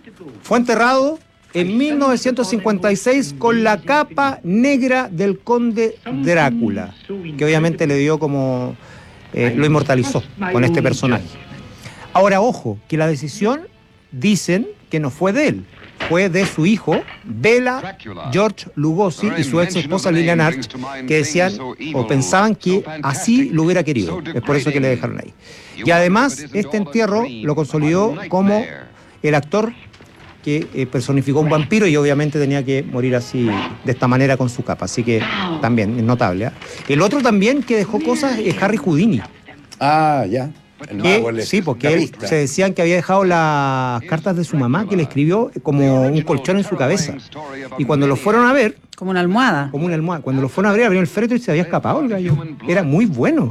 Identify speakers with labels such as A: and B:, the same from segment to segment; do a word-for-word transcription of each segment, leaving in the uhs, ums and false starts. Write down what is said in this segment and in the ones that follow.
A: Fue enterrado en mil novecientos cincuenta y seis con la capa negra del conde Drácula, que obviamente le dio como... Eh, lo inmortalizó con este personaje. Ahora, ojo, que la decisión dicen que no fue de él, fue de su hijo, Bela George Lugosi, y su ex esposa Lilian Arch, que decían o pensaban que así lo hubiera querido. Es por eso que le dejaron ahí. Y además, este entierro lo consolidó como el actor que eh, personificó un vampiro y obviamente tenía que morir así, de esta manera, con su capa. Así que también es notable. ¿eh? El otro también que dejó cosas es Harry Houdini.
B: Ah, ya. El
A: Que,
B: mago, el
A: sí, porque él, se decían que había dejado las cartas de su mamá que le escribió como un colchón en su cabeza. Y cuando lo fueron a ver...
C: Como una almohada.
A: Como una almohada. Cuando lo fueron a abrir, abrió el féretro y se había escapado el gallo. Era muy bueno.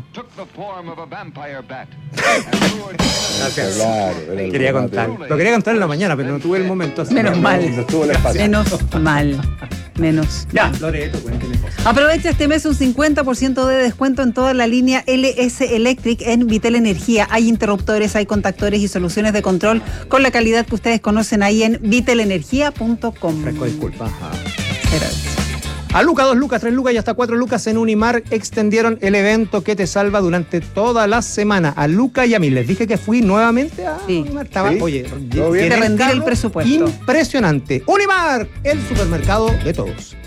A: Gracias.
B: Claro,
A: quería contar. Lo quería contar en la mañana, pero no tuve el momento. Así.
C: Menos mal.
B: No estuvo el espacio.
C: Menos mal. Menos.
A: Ya, Loreto, cuénteme cosas.
C: Aprovecha este mes un cincuenta por ciento de descuento en toda la línea L S Electric en Vitel Energía. Hay interruptores, hay contactores y soluciones de control con la calidad que ustedes conocen ahí en vitel energía punto com.
A: Fresco, disculpa. Ajá. A Luca, dos lucas, tres lucas y hasta cuatro lucas en Unimar extendieron el evento que te salva durante toda la semana. A Luca y a mí. Les dije que fui nuevamente a
C: sí.
A: Unimar. Estaba,
B: ¿Sí?
A: oye,
B: ¿Todo bien?
C: De rendir el presupuesto.
A: Impresionante. Unimar, el supermercado de todos.